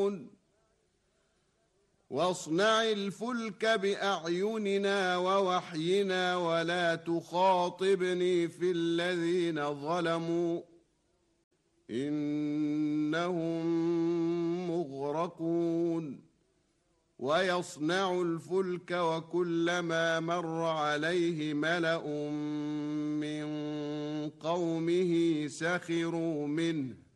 واصنع الفلك بأعيننا ووحينا ولا تخاطبني في الذين ظلموا إنهم مغرقون ويصنع الفلك وكلما مر عليه ملأ من قومه سخروا منه